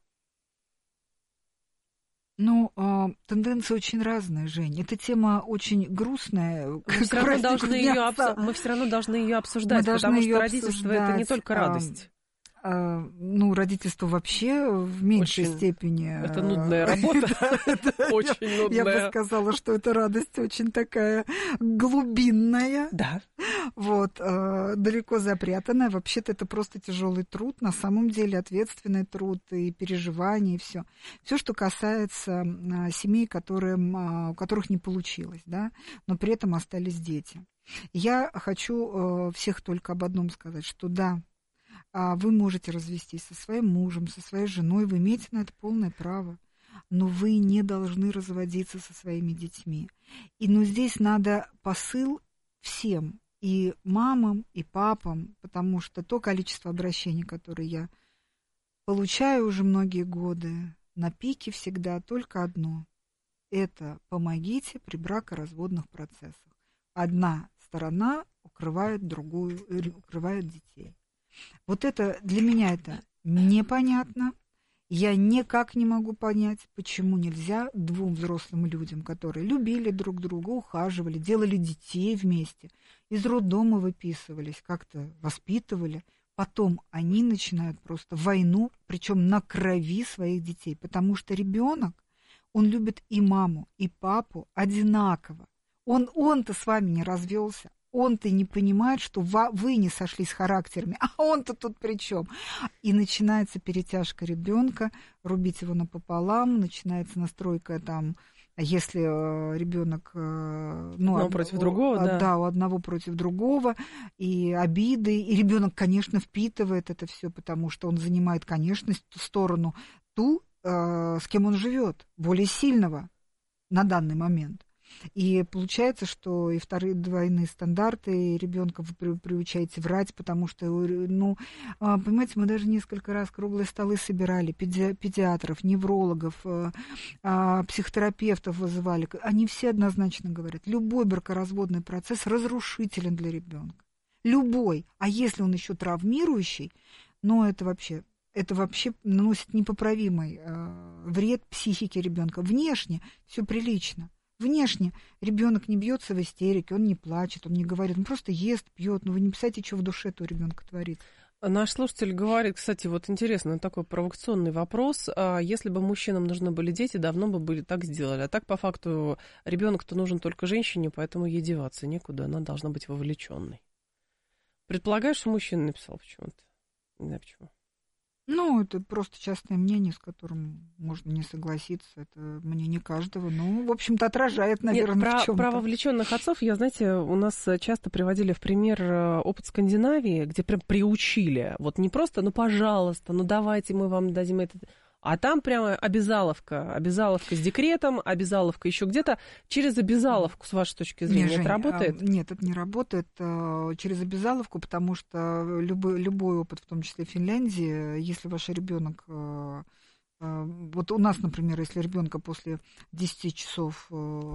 Тенденции очень разные, Жень. Эта тема очень грустная.
Мы все равно должны ее обсуждать, потому что родительство — это не только радость.
Родительство вообще в меньшей степени...
Это нудная работа. Очень нудная.
Я бы сказала, что это радость очень такая глубинная.
Да.
Далеко запрятанная. Вообще-то это просто тяжелый труд, на самом деле ответственный труд и переживания, и все. Все, что касается семей, у которых не получилось, да, но при этом остались дети. Я хочу всех только об одном сказать, что да, вы можете развестись со своим мужем, со своей женой, вы имеете на это полное право, но вы не должны разводиться со своими детьми. Но здесь надо посыл всем, и мамам, и папам, потому что то количество обращений, которые я получаю уже многие годы, на пике всегда только одно. Это помогите при бракоразводных процессах. Одна сторона укрывает другую, укрывает детей. Это для меня это непонятно. Я никак не могу понять, почему нельзя двум взрослым людям, которые любили друг друга, ухаживали, делали детей вместе, из роддома выписывались, как-то воспитывали, потом они начинают просто войну, причем на крови своих детей, потому что ребенок, он любит и маму, и папу одинаково. Он-то с вами не развелся. Он-то не понимает, что вы не сошлись характерами, а он-то тут при чем? И начинается перетяжка ребенка, рубить его напополам, начинается настройка там, если ребенок
против другого,
да, у одного против другого, и обиды, и ребенок, конечно, впитывает это все, потому что он занимает, конечно, ту сторону, с кем он живет, более сильного на данный момент. И получается, что и вторые двойные стандарты, и ребенка вы приучаете врать, потому что, понимаете, мы даже несколько раз круглые столы собирали, педиатров, неврологов, психотерапевтов вызывали. Они все однозначно говорят, любой бракоразводный процесс разрушителен для ребенка. Любой. А если он еще травмирующий, это вообще наносит непоправимый вред психике ребенка. Внешне все прилично. Внешне ребенок не бьется в истерике, он не плачет, он не говорит, он просто ест, пьет. Вы не представляете, что в душе-то у ребенка творится.
Наш слушатель говорит, кстати, интересно, такой провокационный вопрос. Если бы мужчинам нужны были дети, давно бы так сделали. А так, по факту, ребенок-то нужен только женщине, поэтому ей деваться некуда, она должна быть вовлеченной. Предполагаю, что мужчина написал почему-то. Не знаю почему.
Это просто частное мнение, с которым можно не согласиться. Это мнение каждого. В общем-то, отражает, наверное, в чём-то.
Про вовлеченных отцов, у нас часто приводили в пример опыт Скандинавии, где прям приучили. Не просто, пожалуйста, давайте мы вам дадим это. А там прямо обязаловка с декретом, обязаловка еще где-то. Через обязаловку, с вашей точки зрения,
Жень,
это работает?
Нет, это не работает через обязаловку, потому что любой опыт, в том числе в Финляндии, если ваш ребенок... у нас, например, если ребенка после 10 часов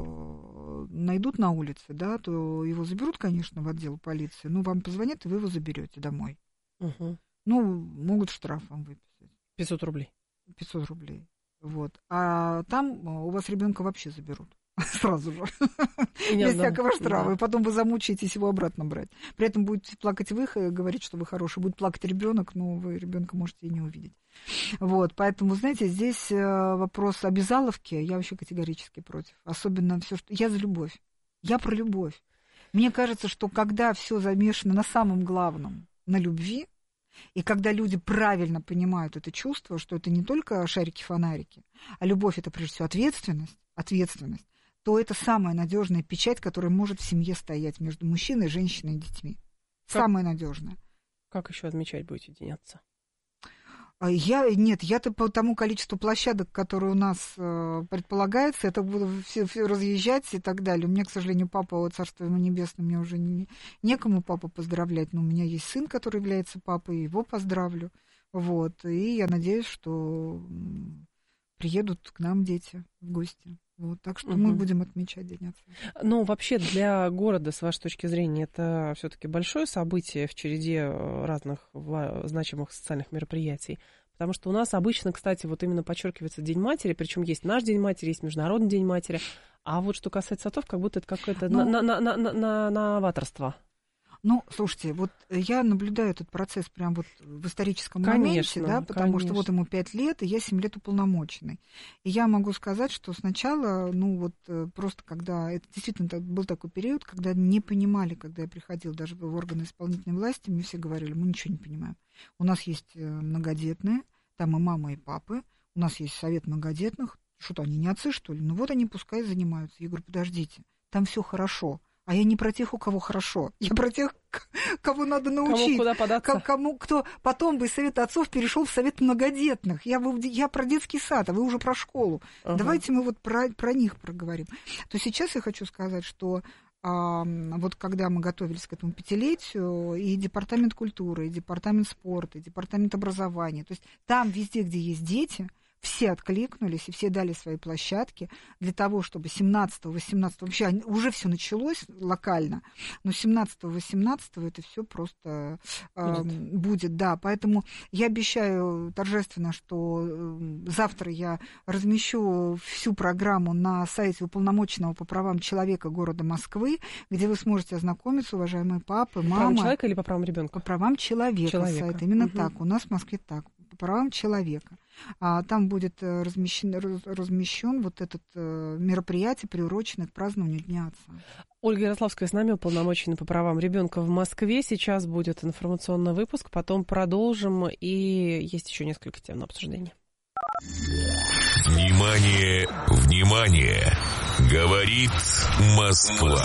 найдут на улице, да, то его заберут, конечно, в отдел полиции. Вам позвонят, и вы его заберете домой.
Угу.
Могут штраф вам выписать.
500 рублей.
500 рублей. А там у вас ребенка вообще заберут. сразу же, без всякого штрафа, и потом вы замучаетесь его обратно брать. При этом будете плакать вы, говорить, что вы хороший, будет плакать ребенок, но вы ребенка можете и не увидеть. Вот, поэтому, знаете, здесь вопрос обязаловки, я вообще категорически против. Особенно все, что... Я за любовь. Я про любовь. Мне кажется, что когда все замешано на самом главном, на любви, и когда люди правильно понимают это чувство, что это не только шарики-фонарики, а любовь — это прежде всего ответственность, то это самая надежная печать, которая может в семье стоять между мужчиной, женщиной и детьми. Самая надежная.
Как еще отмечать будете День отца?
Я-то по тому количеству площадок, которые у нас предполагается, это буду все разъезжать и так далее. У меня, к сожалению, папа, царство ему небесное, мне уже некому папу поздравлять, но у меня есть сын, который является папой, его поздравлю. Вот, и я надеюсь, что приедут к нам дети в гости. Вот, так что мы будем отмечать День отца.
Ну, вообще для города, с вашей точки зрения, это все-таки большое событие в череде разных значимых социальных мероприятий. Потому что у нас обычно, кстати, вот именно подчеркивается День матери, причем есть наш День матери, есть Международный День матери. А вот что касается отцов, как будто это какое-то новаторство.
Ну, слушайте, вот я наблюдаю этот процесс прям вот в историческом моменте, да, потому что вот ему 5 лет, и я 7 лет уполномоченный. И я могу сказать, что сначала, ну вот просто когда, это действительно был такой период, когда не понимали, когда я приходила даже в органы исполнительной власти, мне все говорили, мы ничего не понимаем. У нас есть многодетные, там и мама, и папы, у нас есть совет многодетных, что-то они не отцы, что ли? Ну вот они пускай занимаются. Я говорю, подождите, там все хорошо. А я не про тех, у кого хорошо. Я про тех, кого надо научить.
Кому куда податься.
Кто потом бы из совета отцов перешел в совет многодетных. Я про детский сад, а вы уже про школу. Давайте мы вот про них проговорим. То сейчас я хочу сказать, что вот когда мы готовились к этому 5-летию, и департамент культуры, и департамент спорта, и департамент образования, то есть там везде, где есть дети, все откликнулись, и все дали свои площадки для того, чтобы 17-го, 18-го, вообще уже все началось локально, но 17-го, 18-го это все просто будет, да. Поэтому я обещаю торжественно, что завтра я размещу всю программу на сайте уполномоченного по правам человека города Москвы, где вы сможете ознакомиться, уважаемые папы, мамы.
По правам человека или по правам ребенка?
По правам человека. Сайт. Именно так. У нас в Москве так. По правам человека. Там будет размещен вот этот мероприятие, приуроченное к празднованию Дня отца.
Ольга Ярославская с нами, уполномоченная по правам ребенка в Москве. Сейчас будет информационный выпуск, потом продолжим, и есть еще несколько тем на обсуждение.
Внимание, внимание! Говорит Москва.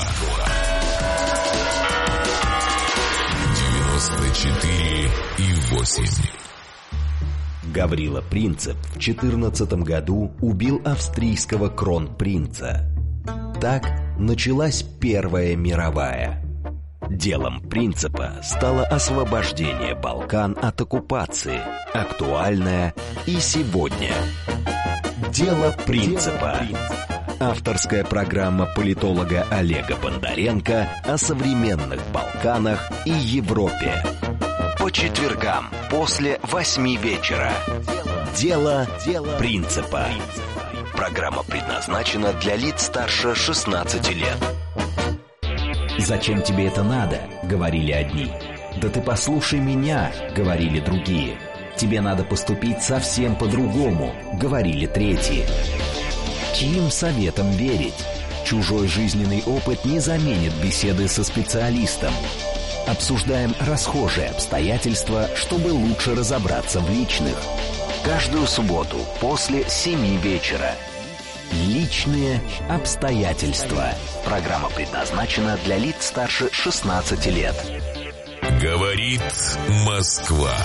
94,8.
Гаврила Принцип в 14 году убил австрийского кронпринца. Так началась Первая мировая. Делом Принципа стало освобождение Балкан от оккупации, актуальное и сегодня. Дело Принципа. Авторская программа политолога Олега Бондаренко о современных Балканах и Европе. По четвергам после 8 вечера. Дело Принципа. Программа предназначена для лиц старше 16 лет. «Зачем тебе это надо?» — говорили одни. «Да ты послушай меня!» — говорили другие. «Тебе надо поступить совсем по-другому!» — говорили третьи. Чьим советом верить? Чужой жизненный опыт не заменит беседы со специалистом. Обсуждаем расхожие обстоятельства, чтобы лучше разобраться в личных. Каждую субботу после 7 вечера. Личные обстоятельства. Программа предназначена для лиц старше 16 лет.
Говорит Москва.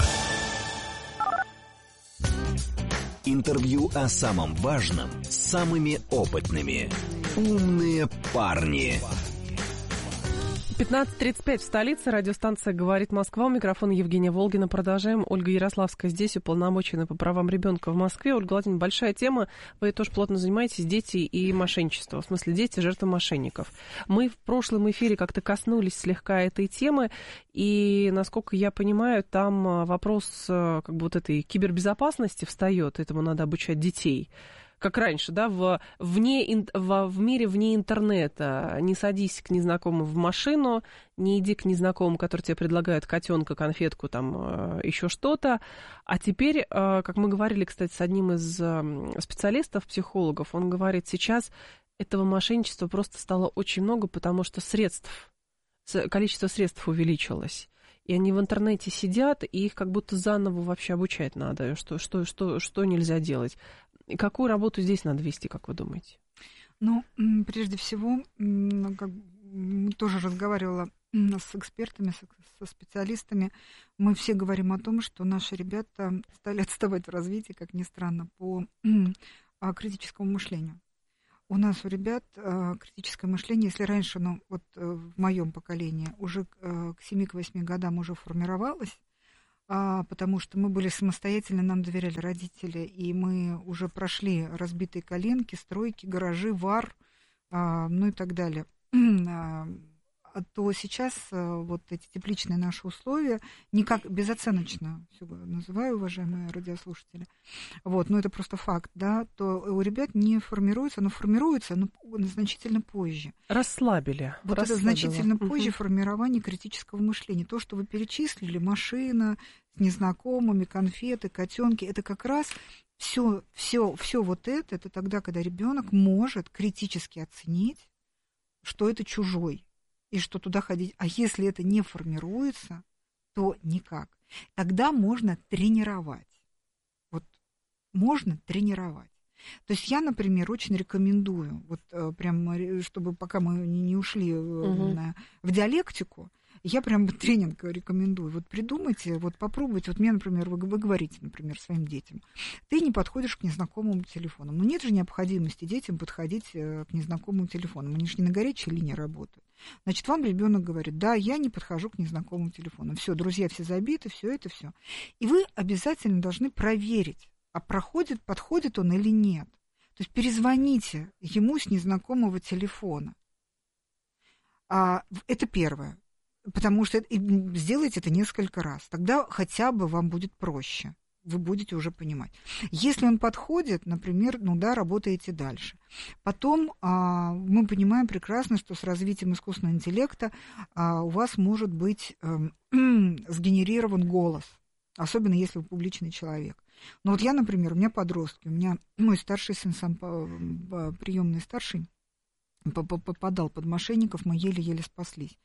Интервью о самом важном с самыми опытными. Умные парни.
15:35 в столице. Радиостанция «Говорит Москва». У микрофона Евгения Волгина. Продолжаем. Ольга Ярославская здесь, уполномоченная по правам ребенка в Москве. Ольга Владимировна, большая тема. Вы тоже плотно занимаетесь. Дети и мошенничество. В смысле, дети — жертвы мошенников. Мы в прошлом эфире как-то коснулись слегка этой темы. И, насколько я понимаю, там вопрос как бы вот этой кибербезопасности встает. Этому надо обучать детей. как раньше, да, в мире вне интернета. Не садись к незнакомому в машину, не иди к незнакомому, который тебе предлагает котенка, конфетку, там, еще что-то. А теперь, как мы говорили, кстати, с одним из специалистов, психологов, он говорит, сейчас этого мошенничества просто стало очень много, потому что количество средств увеличилось. И они в интернете сидят, и их как будто заново вообще обучать надо, что нельзя делать. И какую работу здесь надо вести, как вы думаете?
Ну, прежде всего, тоже разговаривала с экспертами, со специалистами. Мы все говорим о том, что наши ребята стали отставать в развитии, как ни странно, по критическому мышлению. У нас у ребят критическое мышление, если раньше, в моем поколении, уже к 7-8 годам уже формировалось, потому что мы были самостоятельны, нам доверяли родители, и мы уже прошли разбитые коленки, стройки, гаражи, ВАР, и так далее, то сейчас вот эти тепличные наши условия, никак безоценочно все называю, уважаемые радиослушатели, но это просто факт, да, то у ребят не формируется, но значительно позже.
Расслабили.
Это значительно позже формирование критического мышления. То, что вы перечислили, машина с незнакомыми, конфеты, котенки, это как раз все вот это тогда, когда ребенок может критически оценить, что это чужой. И что туда ходить. А если это не формируется, то никак. Тогда можно тренировать. Можно тренировать. То есть я, например, очень рекомендую, прям, чтобы пока мы не ушли в диалектику, я прям тренинг рекомендую. Придумайте, попробуйте. Мне, например, вы говорите, например, своим детям, ты не подходишь к незнакомому телефону. Нет же необходимости детям подходить к незнакомому телефону. Они же не на горячей линии работают. Значит, вам ребенок говорит, да, я не подхожу к незнакомому телефону. Все, друзья все забиты, все. И вы обязательно должны проверить, подходит он или нет. То есть перезвоните ему с незнакомого телефона. Это первое. Потому что сделайте это несколько раз. Тогда хотя бы вам будет проще. Вы будете уже понимать. Если он подходит, например, работаете дальше. Потом мы понимаем прекрасно, что с развитием искусственного интеллекта у вас может быть сгенерирован голос. Особенно если вы публичный человек. Но я, например, у меня подростки. У меня мой старший сын, сам приемный старший, попадал под мошенников, мы еле-еле спаслись.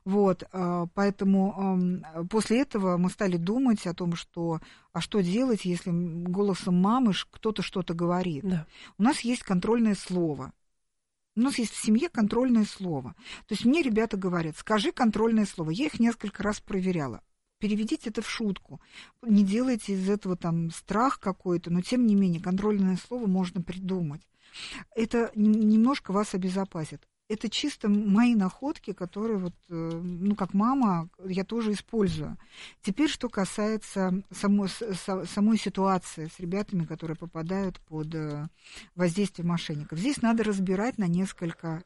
Поэтому после этого мы стали думать о том, что делать, если голосом мамы кто-то что-то говорит. Да. У нас есть контрольное слово. У нас есть в семье контрольное слово. То есть мне ребята говорят, скажи контрольное слово. Я их несколько раз проверяла. Переведите это в шутку. Не делайте из этого страх какой-то, но тем не менее контрольное слово можно придумать. Это немножко вас обезопасит. Это чисто мои находки, которые как мама, я тоже использую. Теперь, что касается самой ситуации с ребятами, которые попадают под воздействие мошенников. Здесь надо разбирать на несколько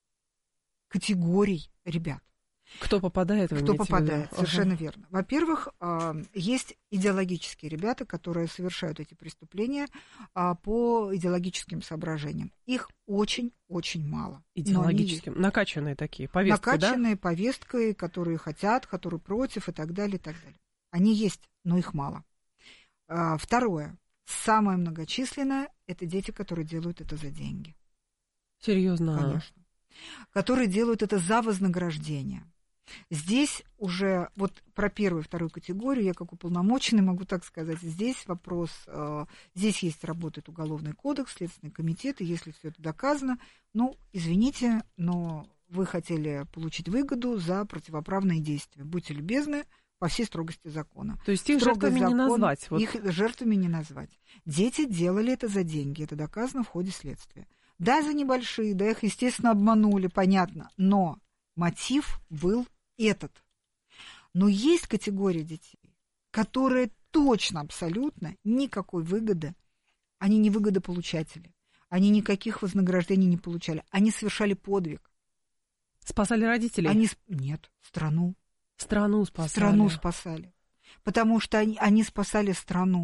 категорий ребят.
Кто попадает?
Совершенно верно. Во-первых, есть идеологические ребята, которые совершают эти преступления по идеологическим соображениям. Их очень-очень мало.
Идеологическим? Накачанные такие, повесткой,
накачанные повесткой, которые хотят, которые против и так далее, и так далее. Они есть, но их мало. Второе. Самое многочисленное – это дети, которые делают это за деньги.
Серьезно?
Конечно. Которые делают это за вознаграждение. Здесь уже про первую и вторую категорию я как уполномоченный могу так сказать. Здесь вопрос, здесь работает Уголовный кодекс, Следственный комитет, и если все это доказано, извините, но вы хотели получить выгоду за противоправные действия. Будьте любезны, по всей строгости закона.
То есть их жертвами не назвать?
Их жертвами не назвать. Дети делали это за деньги, это доказано в ходе следствия. Да, за небольшие, да, их, естественно, обманули, понятно, но мотив был этот. Но есть категория детей, которые точно, абсолютно никакой выгоды, они не выгодополучатели, они никаких вознаграждений не получали, они совершали подвиг.
Спасали родителей?
Нет, страну.
Страну спасали.
Страну спасали. Потому что они спасали страну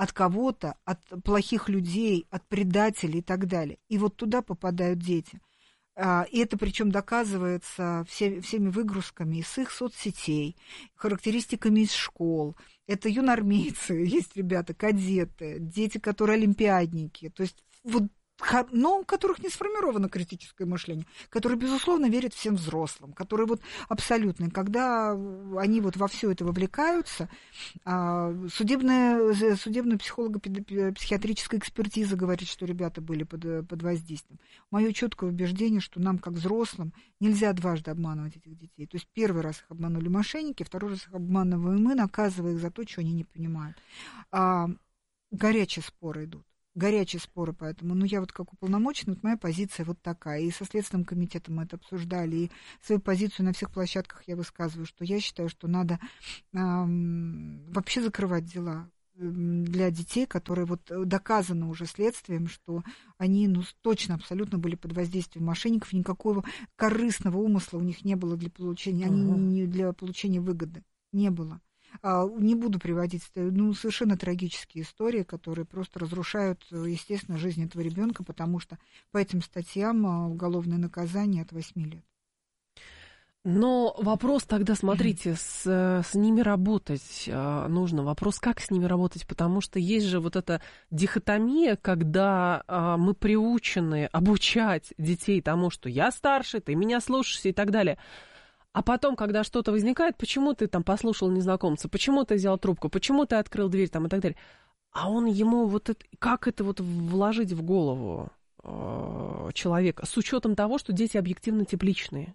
от кого-то, от плохих людей, от предателей и так далее. И вот туда попадают дети. И это причем доказывается всеми выгрузками из их соцсетей, характеристиками из школ. Это юнормейцы, есть ребята, кадеты, дети, которые олимпиадники. То есть вот, но у которых не сформировано критическое мышление, которые, безусловно, верят всем взрослым, которые вот абсолютно, когда они вот во все это вовлекаются, судебная психолого-психиатрическая экспертиза говорит, что ребята были под воздействием. Мое четкое убеждение, что нам, как взрослым, нельзя дважды обманывать этих детей. То есть первый раз их обманули мошенники, второй раз их обманываем мы, наказывая их за то, что они не понимают. Горячие споры идут. Горячие споры, поэтому, я вот как уполномоченный, вот моя позиция вот такая, и со Следственным комитетом мы это обсуждали, и свою позицию на всех площадках я высказываю, что я считаю, что надо вообще закрывать дела для детей, которые вот доказано уже следствием, что они, точно, абсолютно были под воздействием мошенников, никакого корыстного умысла у них не было для получения, они для получения выгоды не было. Не буду приводить совершенно трагические истории, которые просто разрушают, естественно, жизнь этого ребенка, потому что по этим статьям уголовное наказание от 8 лет.
Но вопрос тогда, смотрите, с ними работать нужно. Вопрос, как с ними работать, потому что есть же вот эта дихотомия, когда мы приучены обучать детей тому, что я старше, ты меня слушаешься и так далее. А потом, когда что-то возникает, почему ты там послушал незнакомца, почему ты взял трубку, почему ты открыл дверь там и так далее. А он ему вот это, как это вот вложить в голову человека, с учетом того, что дети объективно тепличные?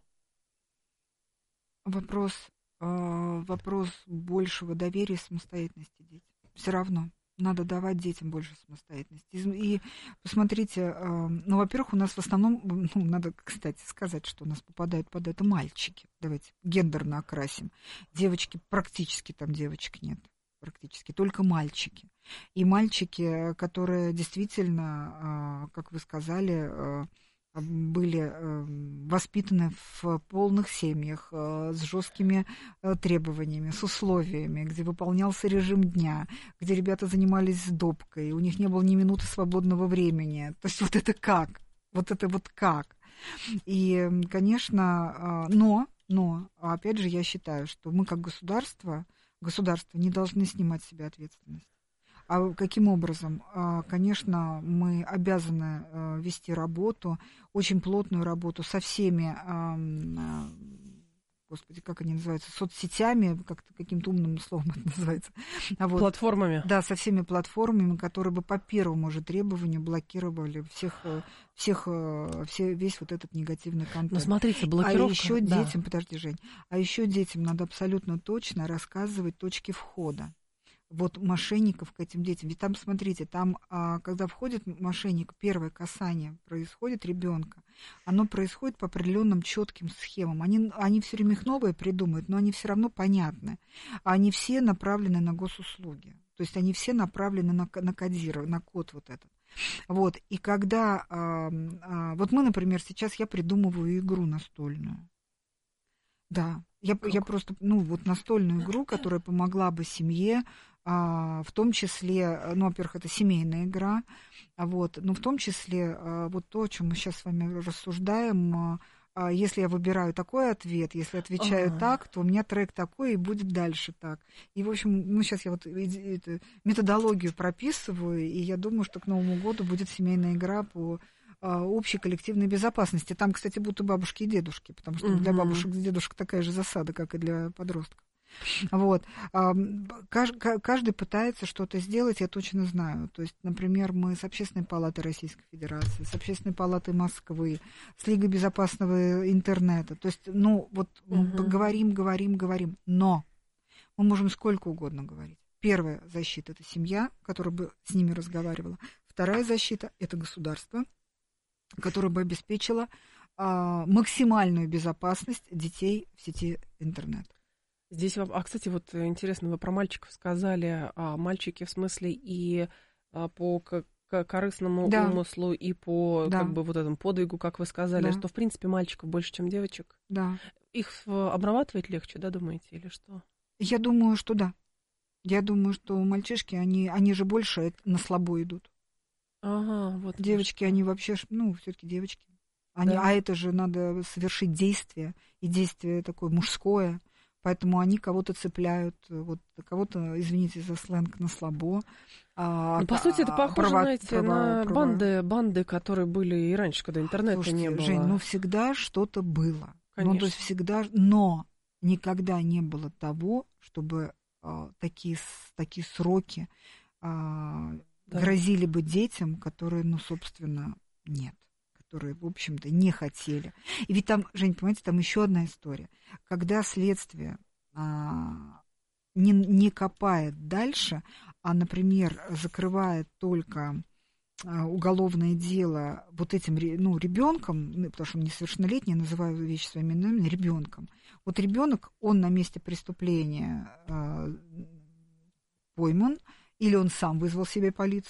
Вопрос большего доверия и самостоятельности детям. Все равно. Надо давать детям больше самостоятельности. И посмотрите, во-первых, у нас в основном, надо, кстати, сказать, что у нас попадают под это мальчики. Давайте гендерно окрасим. Девочки, практически там девочек нет. Практически, только мальчики. И мальчики, которые действительно, как вы сказали, были воспитаны в полных семьях, с жесткими требованиями, с условиями, где выполнялся режим дня, где ребята занимались сдобкой, у них не было ни минуты свободного времени. То есть вот это как? Вот это вот как? И, конечно, но, опять же, я считаю, что мы как государство не должны снимать с себя ответственность. А каким образом? Конечно, мы обязаны вести работу, очень плотную работу со всеми, господи, как они называются, соцсетями, как-то каким-то умным словом это называется.
Платформами.
Да, со всеми платформами, которые бы по первому же требованию блокировали весь вот этот негативный контент.
Но смотрите, блокировка...
А еще детям, подожди, Жень, детям надо абсолютно точно рассказывать точки входа. Вот мошенников к этим детям. Ведь там, смотрите, когда входит мошенник, первое касание происходит ребенка, оно происходит по определенным четким схемам. Они все время их новые придумают, но они все равно понятны. Они все направлены на госуслуги. То есть они все направлены на кодирование, на код вот этот. Вот. И когда... вот мы, например, сейчас я придумываю игру настольную. Да. Я просто, настольную игру, которая помогла бы семье, в том числе, во-первых, это семейная игра, но в том числе вот то, о чем мы сейчас с вами рассуждаем, если я выбираю такой ответ, если отвечаю так, то у меня трек такой и будет дальше так. И, в общем, сейчас я вот эту методологию прописываю, и я думаю, что к Новому году будет семейная игра по общей коллективной безопасности. Там, кстати, будут и бабушки, и дедушки, потому что для бабушек и дедушек такая же засада, как и для подростков. Вот. Каждый пытается что-то сделать, я точно знаю. То есть, например, мы с Общественной палатой Российской Федерации, с Общественной палатой Москвы, с Лигой безопасного интернета. То есть, говорим, но мы можем сколько угодно говорить. Первая защита – это семья, которая бы с ними разговаривала. Вторая защита – это государство, которое бы обеспечило максимальную безопасность детей в сети интернет.
Здесь, кстати, вот интересно, вы про мальчиков сказали, мальчики в смысле и по корыстному умыслу, и по как бы вот этому подвигу, как вы сказали, что в принципе мальчиков больше, чем девочек.
Да.
Их обрабатывать легче, да, думаете, или что?
Я думаю, что да. Я думаю, что мальчишки, они же больше на слабо идут.
Ага, вот.
Девочки, они вообще, все-таки девочки. А это же надо совершить действие, и действие такое мужское, поэтому они кого-то цепляют, вот кого-то, извините за сленг, на слабо.
По сути, это похоже, знаете, на банды, которые были и раньше, когда интернета не было.
Жень, всегда что-то было.
Конечно.
То есть всегда, но никогда не было того, чтобы такие сроки грозили бы детям, которые, собственно, нет. Которые, в общем-то, не хотели. И ведь там, Жень, понимаете, там еще одна история. Когда следствие не копает дальше, а, например, закрывает только уголовное дело вот этим ребенком, потому что он несовершеннолетний, я называю вещи своими именами, ребенком. Вот ребенок, он на месте преступления пойман, или он сам вызвал себе полицию,